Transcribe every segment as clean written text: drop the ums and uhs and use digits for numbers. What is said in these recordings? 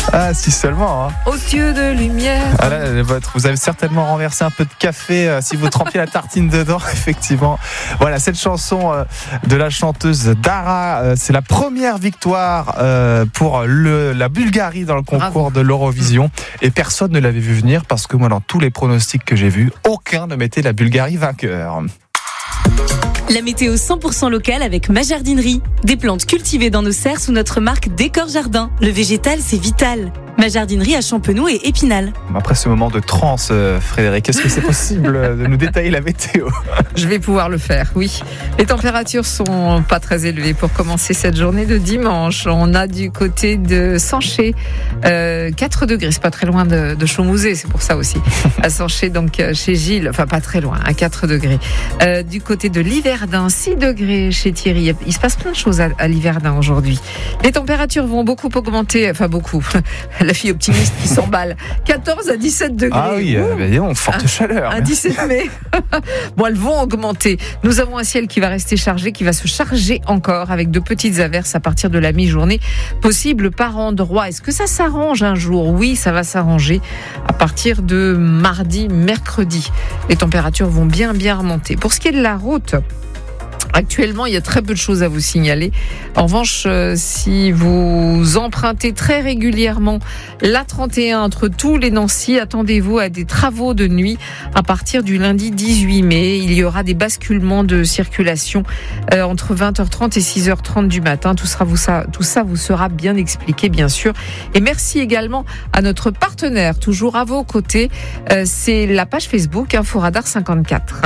Ah, si seulement. Hein. Aux yeux de lumière. Ah là, vous avez certainement renversé un peu de café si vous trempiez la tartine dedans, effectivement. Voilà, cette chanson de la chanteuse Dara, c'est la première victoire pour la Bulgarie dans le concours de l'Eurovision. Et personne ne l'avait vu venir parce que moi, dans tous les pronostics que j'ai vus, aucun ne mettait la Bulgarie vainqueur. La météo 100% locale avec ma jardinerie. Des plantes cultivées dans nos serres sous notre marque Décor Jardin. Le végétal, c'est vital. Ma jardinerie à Champenoux et Épinal. Après ce moment de transe, Frédéric, est-ce que c'est possible de nous détailler la météo ? Je vais pouvoir le faire, oui. Les températures sont pas très élevées pour commencer cette journée de dimanche. On a du côté de Sanché 4 degrés, c'est pas très loin de Chaumouzé, c'est pour ça aussi. À Sanché, donc chez Gilles, enfin pas très loin, à 4 degrés. Du côté de Liverdun, 6 degrés chez Thierry. Il se passe plein de choses à Liverdun aujourd'hui. Les températures vont beaucoup augmenter, enfin beaucoup. La fille optimiste qui s'emballe. 14 à 17 degrés. Ah oui, forte chaleur. Un 17 mai. Bon, elles vont augmenter. Nous avons un ciel qui va rester chargé, qui va se charger encore avec de petites averses à partir de la mi-journée, possible par endroits. Est-ce que ça s'arrange un jour ? Oui, ça va s'arranger à partir de mardi, mercredi. Les températures vont bien remonter. Pour ce qui est de la route, actuellement, il y a très peu de choses à vous signaler. En revanche, si vous empruntez très régulièrement la 31 entre Toul et Nancy, attendez-vous à des travaux de nuit à partir du lundi 18 mai. Il y aura des basculements de circulation entre 20h30 et 6h30 du matin. Tout ça vous sera bien expliqué, bien sûr. Et merci également à notre partenaire, toujours à vos côtés. C'est la page Facebook Inforadar 54.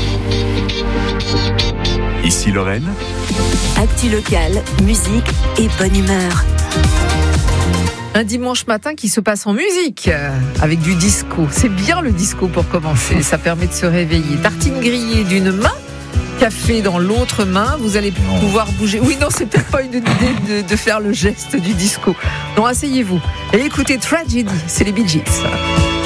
Ici Lorraine. Actu locale, musique et bonne humeur. Un dimanche matin qui se passe en musique, avec du disco. C'est bien le disco pour commencer, ça permet de se réveiller. Tartine grillée d'une main, café dans l'autre main, vous allez pouvoir bouger. Oui, non, c'est peut-être pas une idée de faire le geste du disco. Non, asseyez-vous et écoutez Tragedy, c'est les Bee Gees.